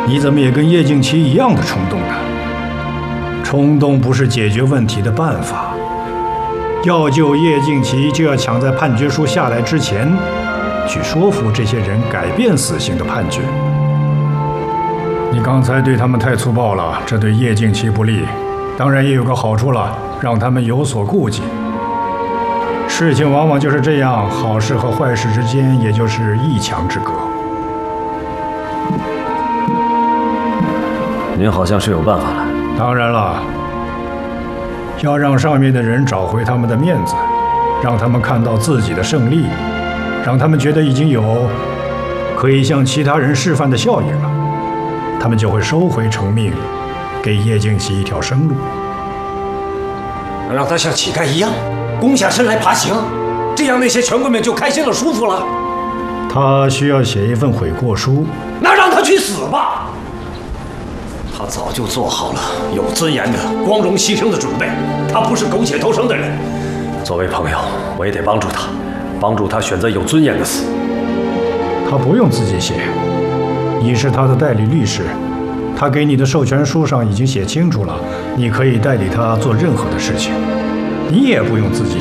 你怎么也跟叶敬奇一样的冲动呢？冲动不是解决问题的办法。要救叶敬奇，就要抢在判决书下来之前，去说服这些人改变死刑的判决。你刚才对他们太粗暴了，这对叶敬奇不利。当然也有个好处了，让他们有所顾忌。事情往往就是这样，好事和坏事之间，也就是一墙之隔。 您好像是有办法了。 当然了，要让上面的人找回他们的面子，让他们看到自己的胜利，让他们觉得已经有可以向其他人示范的效应了，他们就会收回成命，给叶敬奇一条生路。 让他像乞丐一样弓下身来爬行，这样那些权贵们就开心了、舒服了。 他需要写一份悔过书。 那让他去死吧！他早就做好了有尊严的光荣牺牲的准备，他不是苟且偷生的人。作为朋友，我也得帮助他，帮助他选择有尊严的死。 他不用自己写，你是他的代理律师，他给你的授权书上已经写清楚了，你可以代理他做任何的事情，你也不用自己写。